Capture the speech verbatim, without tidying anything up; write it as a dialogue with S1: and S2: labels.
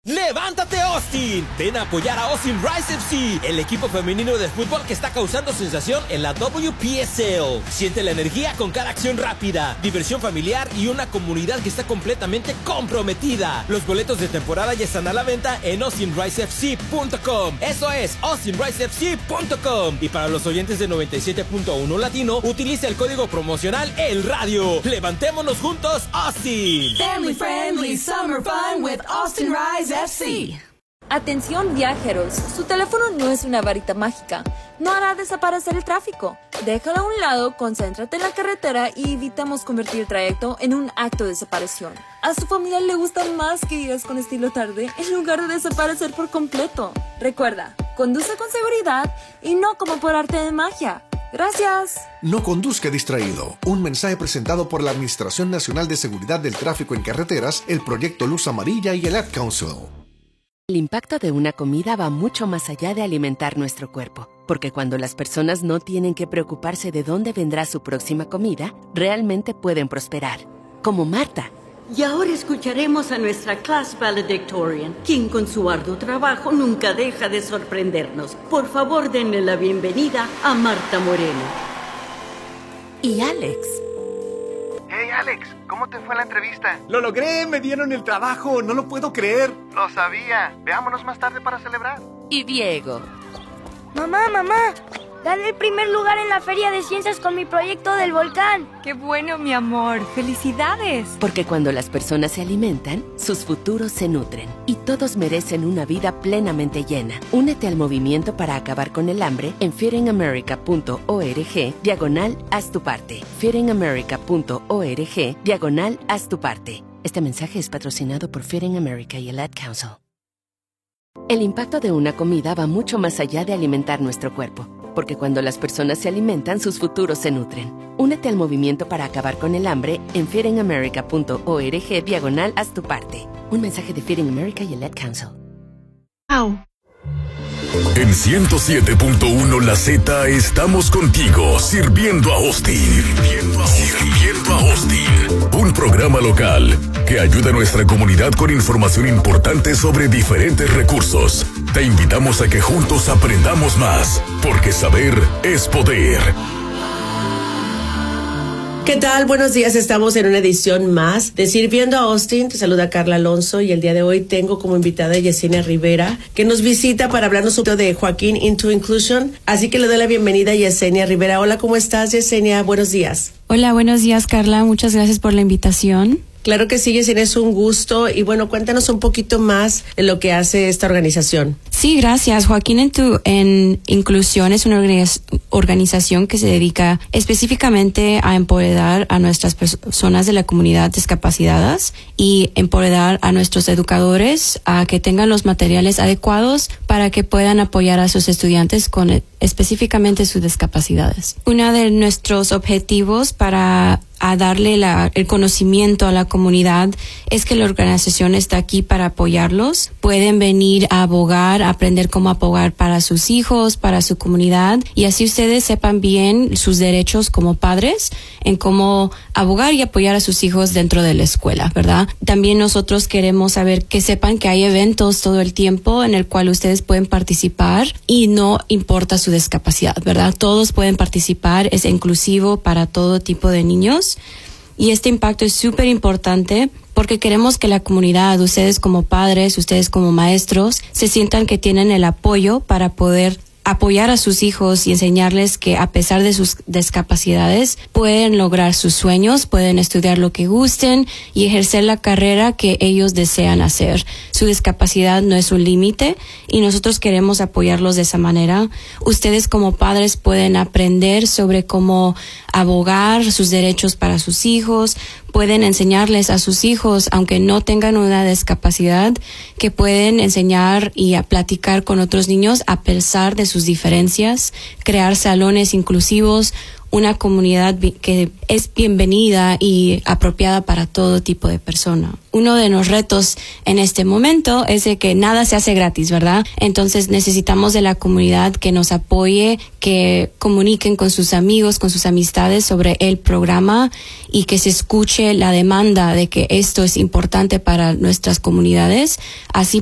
S1: ¡Levántate, Austin! Ven a apoyar a Austin Rise F C, el equipo femenino de fútbol que está causando sensación en la W P S L. Siente la energía con cada acción rápida, diversión familiar y una comunidad que está completamente comprometida. Los boletos de temporada ya están a la venta en austin rise f c punto com. Eso es, austin rise f c punto com. Y para los oyentes de noventa y siete punto uno Latino, utiliza el código promocional El Radio. ¡Levantémonos juntos, Austin!
S2: Family friendly summer fun with Austin Rise F C.
S3: Atención viajeros, su teléfono no es una varita mágica, no hará desaparecer el tráfico. Déjalo a un lado, concéntrate en la carretera y evitamos convertir el trayecto en un acto de desaparición. A su familia le gusta más que vivas con estilo tarde en lugar de desaparecer por completo. Recuerda, conduce con seguridad y no como por arte de magia. Gracias.
S4: No conduzca distraído. Un mensaje presentado por la Administración Nacional de Seguridad del Tráfico en Carreteras, el Proyecto Luz Amarilla y el Ad Council.
S5: El impacto de una comida va mucho más allá de alimentar nuestro cuerpo, porque cuando las personas no tienen que preocuparse de dónde vendrá su próxima comida, realmente pueden prosperar. Como Marta.
S6: Y ahora escucharemos a nuestra class valedictorian, quien con su arduo trabajo nunca deja de sorprendernos. Por favor, denle la bienvenida a Marta Moreno.
S5: Y Alex.
S7: Hey Alex, ¿cómo te fue la entrevista?
S8: ¡Lo logré! ¡Me dieron el trabajo! ¡No lo puedo creer!
S7: Lo sabía. Veámonos más tarde para celebrar.
S5: Y Diego.
S9: Mamá, mamá, gané el primer lugar en la Feria de Ciencias con mi proyecto del volcán.
S10: ¡Qué bueno, mi amor! ¡Felicidades!
S5: Porque cuando las personas se alimentan, sus futuros se nutren. Y todos merecen una vida plenamente llena. Únete al movimiento para acabar con el hambre en feeding america punto org, diagonal, haz tu parte. feeding america punto org, diagonal, haz tu parte. Este mensaje es patrocinado por Feeding America y el Ad Council. El impacto de una comida va mucho más allá de alimentar nuestro cuerpo. Porque cuando las personas se alimentan, sus futuros se nutren. Únete al movimiento para acabar con el hambre en feeding america punto org, diagonal, haz tu parte. Un mensaje de Feeding America y el Ad Council.
S6: Au.
S11: En ciento siete punto uno La Z estamos contigo, sirviendo a Austin. Sirviendo a Austin. Sirviendo a Austin. Un programa local que ayuda a nuestra comunidad con información importante sobre diferentes recursos. Te invitamos a que juntos aprendamos más, porque saber es poder.
S12: ¿Qué tal? Buenos días, estamos en una edición más de Sirviendo a Austin. Te saluda Carla Alonso y el día de hoy tengo como invitada a Yesenia Rivera, que nos visita para hablarnos un poco de Joaquín Into Inclusion. Así que le doy la bienvenida a Yesenia Rivera. Hola, ¿cómo estás, Yesenia? Buenos días.
S13: Hola, buenos días, Carla. Muchas gracias por la invitación.
S12: Claro que sí, Yesenia, es un gusto. Y bueno, cuéntanos un poquito más de lo que hace esta organización.
S13: Sí, gracias. Joaquín en, tu, en Inclusión es una organiz- organización que se dedica específicamente a empoderar a nuestras personas de la comunidad discapacitadas y empoderar a nuestros educadores a que tengan los materiales adecuados para que puedan apoyar a sus estudiantes con específicamente sus discapacidades. Uno de nuestros objetivos para a darle la, el conocimiento a la comunidad es que la organización está aquí para apoyarlos. Pueden venir a abogar, a aprender cómo abogar para sus hijos, para su comunidad, y así ustedes sepan bien sus derechos como padres en cómo abogar y apoyar a sus hijos dentro de la escuela, ¿verdad? También nosotros queremos saber que sepan que hay eventos todo el tiempo en el cual ustedes pueden participar y no importa su discapacidad, ¿verdad? Todos pueden participar, es inclusivo para todo tipo de niños. Y este impacto es súper importante porque queremos que la comunidad, ustedes como padres, ustedes como maestros, se sientan que tienen el apoyo para poder apoyar a sus hijos y enseñarles que a pesar de sus discapacidades pueden lograr sus sueños, pueden estudiar lo que gusten y ejercer la carrera que ellos desean hacer. Su discapacidad no es un límite y nosotros queremos apoyarlos de esa manera. Ustedes como padres pueden aprender sobre cómo abogar sus derechos para sus hijos, pueden enseñarles a sus hijos, aunque no tengan una discapacidad, que pueden enseñar y a platicar con otros niños a pesar de sus diferencias, crear salones inclusivos, una comunidad que es bienvenida y apropiada para todo tipo de persona. Uno de los retos en este momento es de que nada se hace gratis, ¿verdad? Entonces necesitamos de la comunidad que nos apoye, que comuniquen con sus amigos, con sus amistades sobre el programa y que se escuche la demanda de que esto es importante para nuestras comunidades. Así